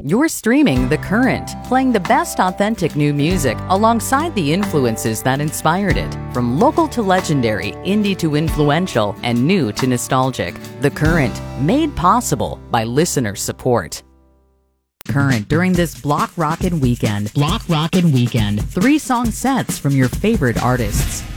You're streaming The Current, playing the best authentic new music alongside the influences that inspired it. From local to legendary, indie to influential, and new to nostalgic. The Current, made possible by listener support. Current during this Block Rockin' Weekend. Block Rockin' Weekend. 3 song sets from your favorite artists.